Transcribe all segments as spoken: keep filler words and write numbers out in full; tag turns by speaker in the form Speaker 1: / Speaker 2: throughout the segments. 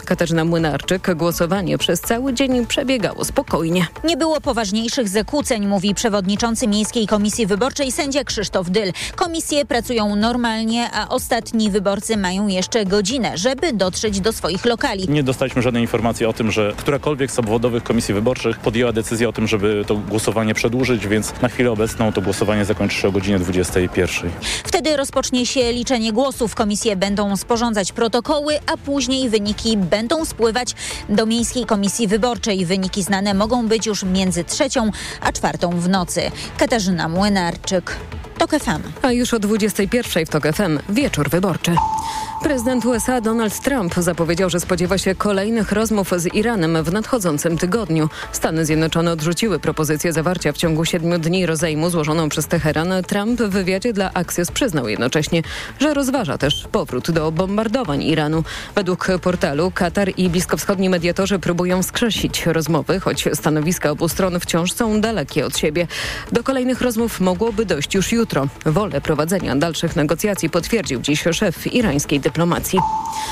Speaker 1: Katarzyna Młynarczyk. Głosowanie przez cały dzień przebiegało spokojnie.
Speaker 2: Nie było poważniejszych zakłóceń, mówi przewodniczący Miejskiej Komisji Wyborczej sędzia Krzysztof Dyl. Komisje pracują normalnie, a ostatni wyborcy mają jeszcze godzinę, żeby dotrzeć do swoich lokali.
Speaker 3: Nie dostaliśmy żadnej informacji o tym, że którakolwiek z obwodowych komisji wyborczych podjęła decyzję o tym, żeby to głosowanie przedłużyć, więc na chwilę obecną to głosowanie zakończy się o godzinie dwudziestej pierwszej.
Speaker 2: Wtedy rozpocznie się liczenie głosów. Komisje będą sporządzać protokoły, a później wyniki będą spływać do Miejskiej Komisji Wyborczej. Wyniki znane mogą być już między trzecią a czwartą w nocy. Katarzyna Młynarczyk, TOK F M.
Speaker 1: A już o dwudziestej pierwszej w TOK F M wieczór wyborczy. Prezydent U S A Donald Trump zapowiedział, że spodziewa się kolejnych rozmów z Iranem w nadchodzącym tygodniu. Stany Zjednoczone odrzuciły propozycję zawarcia w ciągu siedmiu dni rozejmu złożoną przez Teheran. Trump w wywiadzie dla Axios przyznał jednocześnie, że rozważa też powrót do bombardowań Iranu. Według portalu Katar i bliskowschodni mediatorzy próbują skrzesić rozmowy, choć stanowiska obu stron wciąż są dalekie od siebie. Do kolejnych rozmów mogłoby dojść już jutro. Wolę prowadzenia dalszych negocjacji potwierdził dziś szef irańskiej dyplomacji.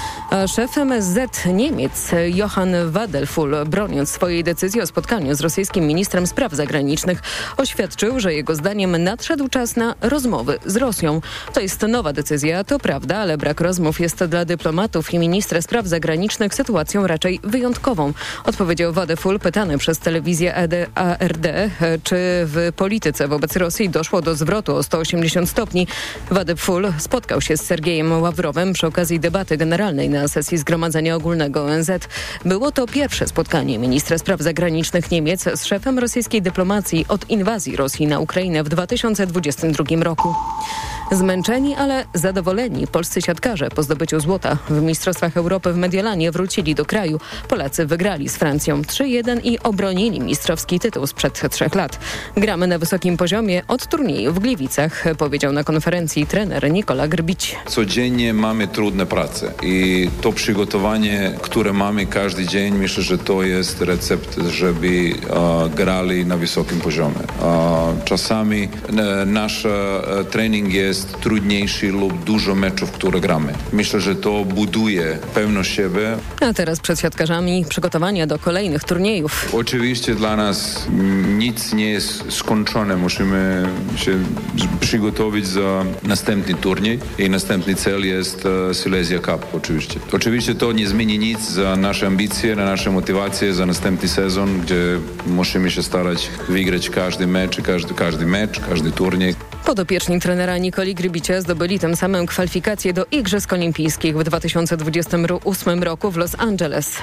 Speaker 1: A szef M S Z Niemiec Johann Wadelfull, broniąc swojej decyzji o spotkaniu z rosyjskim ministrem spraw zagranicznych, oświadczył, że jego zdaniem nadszedł czas na rozmowy z Rosją. To jest nowa decyzja, to prawda, ale brak rozmów jest dla dyplomatów i ministra spraw zagranicznych sytuacją raczej wyjątkową, odpowiedział Wadelfull, pytany przez telewizję A R D, czy w polityce wobec Rosji doszło do zwrotu o sto osiemdziesiąt stopni. Wadelfull spotkał się z Sergiejem Ławrowem przy okazji debaty generalnej na sesji Zgromadzenia Ogólnego O N Z. Było to pierwsze spotkanie ministra spraw zagranicznych Niemiec z szefem rosyjskiej dyplomacji od inwazji Rosji na Ukrainę w dwa tysiące dwudziestym drugim roku. Zmęczeni, ale zadowoleni polscy siatkarze po zdobyciu złota w Mistrzostwach Europy w Mediolanie wrócili do kraju. Polacy wygrali z Francją trzy jeden i obronili mistrzowski tytuł sprzed trzech lat. Gramy na wysokim poziomie od turnieju w Gliwicach, powiedział na konferencji trener Nikola Grbić.
Speaker 4: Codziennie mamy trudne prace i to przygotowanie, które mamy każdy dzień, myślę, że to jest recept, żeby uh, grali na wysokim poziomie. Uh, czasami uh, nasz uh, trening jest trudniejszy lub dużo meczów, które gramy. Myślę, że to buduje pewność siebie.
Speaker 1: A teraz przed siatkarzami przygotowania do kolejnych turniejów.
Speaker 4: Oczywiście dla nas nic nie jest skończone. Musimy się przygotować za następny turniej i następny cel jest uh, Silesia Cup oczywiście. Oczywiście to nie zmieni nic za nasze ambicje, na nasze motywacje za następny sezon, gdzie musimy się starać wygrać każdy mecz, każdy, każdy mecz, każdy turniej.
Speaker 1: Podopieczni trenera Nikoli Grybicia zdobyli tym samym kwalifikacje do Igrzysk Olimpijskich w dwa tysiące dwudziestym ósmym roku w Los Angeles.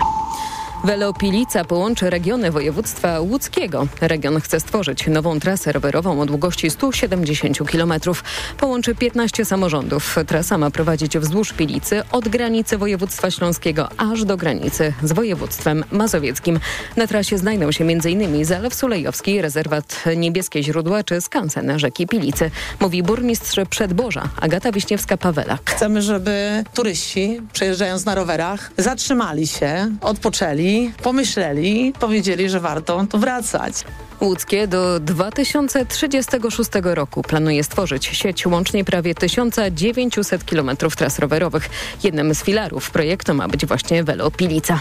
Speaker 1: Velopilica połączy regiony województwa łódzkiego. Region chce stworzyć nową trasę rowerową o długości sto siedemdziesiąt kilometrów. Połączy piętnaście samorządów. Trasa ma prowadzić wzdłuż Pilicy od granicy województwa śląskiego aż do granicy z województwem mazowieckim. Na trasie znajdą się m.in. Zalew Sulejowski, rezerwat Niebieskie Źródła czy skansen rzeki Pilicy. Mówi burmistrz Przedborza Agata Wiśniewska-Pawelak.
Speaker 5: Chcemy, żeby turyści przejeżdżając na rowerach zatrzymali się, odpoczęli, pomyśleli, powiedzieli, że warto tu wracać.
Speaker 1: Łódzkie do dwa tysiące trzydziestego szóstego roku planuje stworzyć sieć łącznie prawie tysiąc dziewięćset kilometrów tras rowerowych. Jednym z filarów projektu ma być właśnie Velopilica.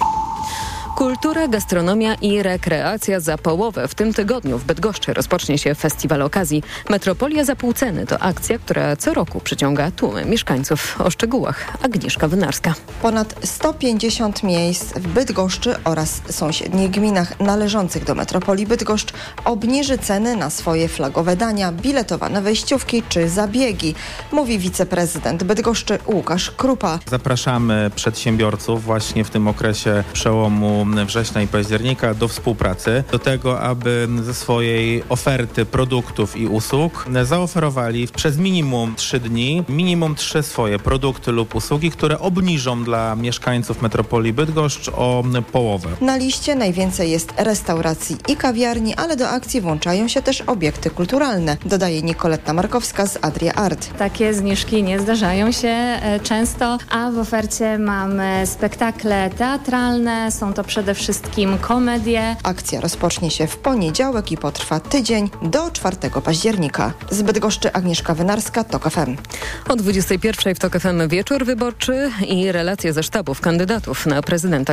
Speaker 1: Kultura, gastronomia i rekreacja za połowę. W tym tygodniu w Bydgoszczy rozpocznie się Festiwal Okazji. Metropolia za pół ceny to akcja, która co roku przyciąga tłumy mieszkańców. O szczegółach Agnieszka Wynarska.
Speaker 6: Ponad sto pięćdziesiąt miejsc w Bydgoszczy oraz sąsiednich gminach należących do Metropolii Bydgoszcz obniży ceny na swoje flagowe dania, biletowane wejściówki czy zabiegi, mówi wiceprezydent Bydgoszczy Łukasz Krupa.
Speaker 7: Zapraszamy przedsiębiorców właśnie w tym okresie przełomu września i października do współpracy, do tego, aby ze swojej oferty produktów i usług zaoferowali przez minimum trzy dni, minimum trzy swoje produkty lub usługi, które obniżą dla mieszkańców Metropolii Bydgoszcz o połowę.
Speaker 6: Na liście najwięcej jest restauracji i kawiarni, ale do akcji włączają się też obiekty kulturalne, dodaje Nikoletta Markowska z Adria Art.
Speaker 8: Takie zniżki nie zdarzają się e, często, a w ofercie mamy spektakle teatralne, są to przede wszystkim komedie.
Speaker 6: Akcja rozpocznie się w poniedziałek i potrwa tydzień do czwartego października. Z Bydgoszczy Agnieszka Wynarska, TOK F M.
Speaker 1: O dwudziestej pierwszej w TOK F M wieczór wyborczy i relacje ze sztabów kandydatów na prezydenta